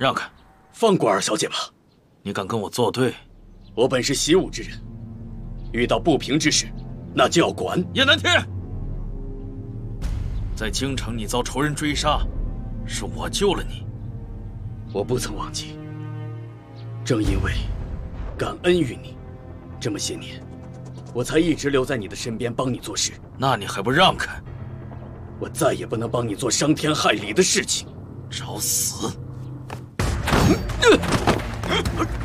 让开， 放过二小姐吧。 你敢跟我作对？ 我本是习武之人，遇到不平之事，那就要管。 叶南天，在京城你遭仇人追杀，是我救了你。 我不曾忘记，正因为感恩于你，这么些年，我才一直留在你的身边帮你做事。 那你还不让开？ 我再也不能帮你做伤天害理的事情。 找死！